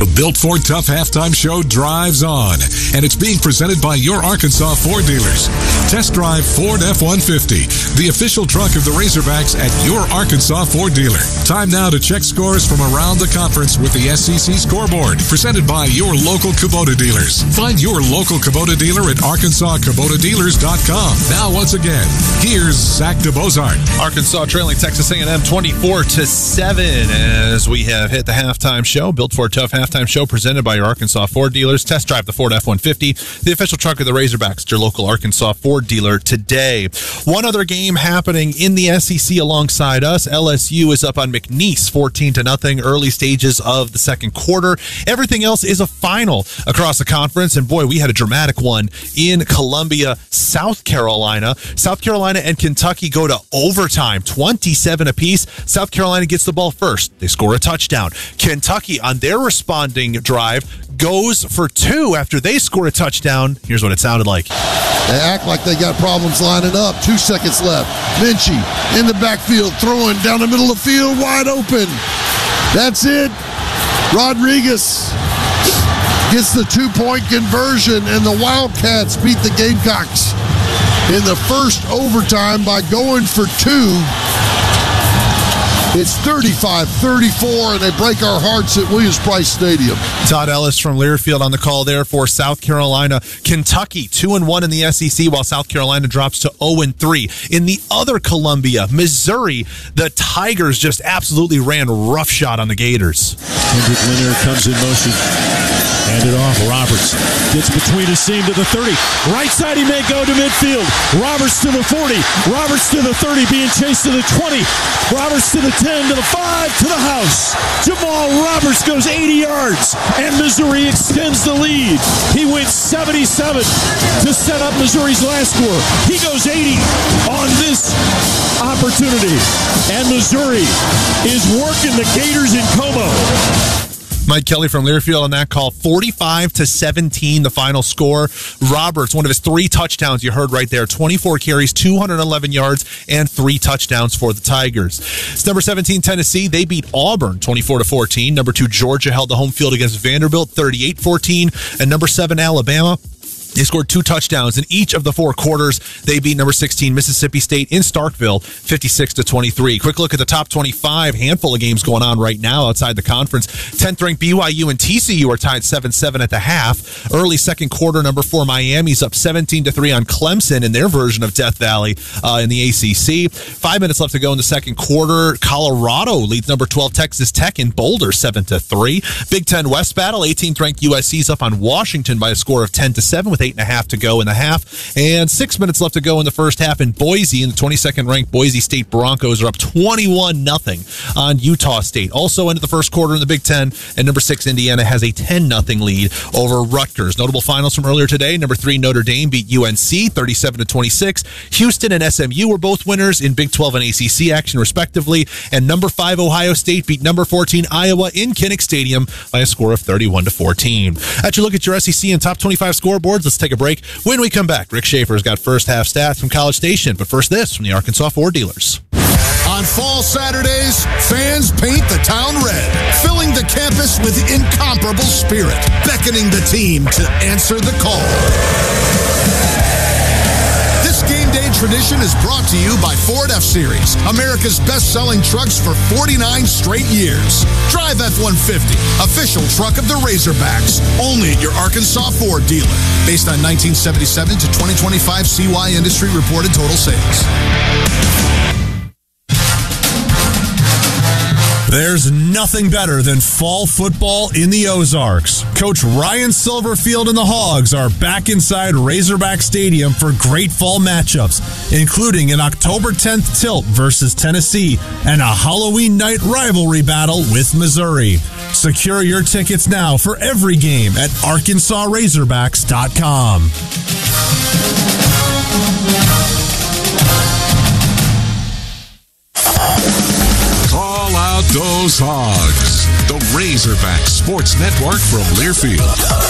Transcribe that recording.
The Built Ford Tough Halftime Show drives on, and it's being presented by your Arkansas Ford dealers. Test drive Ford F-150, the official truck of the Razorbacks at your Arkansas Ford dealer. Time now to check scores from around the conference with the SEC scoreboard, presented by your local Kubota dealers. Find your local Kubota dealer at ArkansasKubotaDealers.com. Now, once again, here's Zach DeBozart. Arkansas trailing Texas A&M 24-7 as we have hit the halftime show. Built Ford Tough Halftime Show presented by your Arkansas Ford dealers. Test drive the Ford F-150, the official truck of the Razorbacks at your local Arkansas Ford dealer today. One other game happening in the SEC alongside us. LSU is up on McNeese 14-0, early stages of the second quarter. Everything else is a final across the conference, and boy, we had a dramatic one in Columbia, South Carolina. South Carolina and Kentucky go to overtime, 27 apiece. South Carolina gets the ball first. They score a touchdown. Kentucky, on their responding drive, goes for two after they score a touchdown. Here's what it sounded like. They act like they got problems lining up. 2 seconds left. Minchie in the backfield, throwing down the middle of the field, wide open. That's it. Rodriguez gets the 2-point conversion, and the Wildcats beat the Gamecocks in the first overtime by going for two. It's 35-34, and they break our hearts at Williams-Brice Stadium. Todd Ellis from Learfield on the call there for South Carolina. Kentucky 2-1 in the SEC, while South Carolina drops to 0-3. In the other Columbia, Missouri, the Tigers just absolutely ran roughshod on the Gators. Kendrick Leonard comes in motion. Hand it off. Roberts gets between his seam to the 30. Right side, he may go to midfield. Roberts to the 40. Roberts to the 30, being chased to the 20. Roberts to the 10, to the 5, to the house. Jamal Roberts goes 80 yards, and Missouri extends the lead. He went 77 to set up Missouri's last score. He goes 80 on this opportunity, and Missouri is working the Gators in Como. Mike Kelly from Learfield on that call. 45-17, the final score. Roberts, one of his 3 touchdowns you heard right there. 24 carries, 211 yards, and 3 touchdowns for the Tigers. It's number 17, Tennessee. They beat Auburn 24-14. Number 2, Georgia held the home field against Vanderbilt 38-14. And number 7, Alabama. They scored 2 touchdowns in each of the 4 quarters. They beat number 16, Mississippi State in Starkville, 56-23. Quick look at the top 25. Handful of games going on right now outside the conference. 10th ranked BYU and TCU are tied 7-7 at the half. Early second quarter, number 4, Miami's up 17-3 on Clemson in their version of Death Valley in the ACC. 5 minutes left to go in the second quarter. Colorado leads number 12, Texas Tech in Boulder, 7-3. Big Ten West battle. 18th ranked USC's up on Washington by a score of 10-7 with 8.5 to go in the half, and 6 minutes left to go in the first half in Boise. In the 22nd ranked Boise State Broncos are up 21-0 on Utah State. Also into the first quarter in the Big Ten, and number 6 Indiana has a 10-0 lead over Rutgers. Notable finals from earlier today: number 3 Notre Dame beat UNC 37-26. Houston and SMU were both winners in Big 12 and ACC action respectively, and number 5 Ohio State beat number 14 Iowa in Kinnick Stadium by a score of 31-14. That's your look at your SEC and top 25 scoreboards. Let's take a break. When we come back, Rick Schaefer's got first half stats from College Station. But first, this from the Arkansas Ford dealers. On fall Saturdays, fans paint the town red, filling the campus with incomparable spirit, beckoning the team to answer the call. This game day tradition is brought to you by Ford F-Series, America's best-selling trucks for 49 straight years. Drive F-150, official truck of the Razorbacks, only at your Arkansas Ford dealer. Based on 1977 to 2025 CY industry reported total sales. There's nothing better than fall football in the Ozarks. Coach Ryan Silverfield and the Hogs are back inside Razorback Stadium for great fall matchups, including an October 10th tilt versus Tennessee and a Halloween night rivalry battle with Missouri. Secure your tickets now for every game at ArkansasRazorbacks.com. Call out those Hogs. The Razorback Sports Network from Learfield.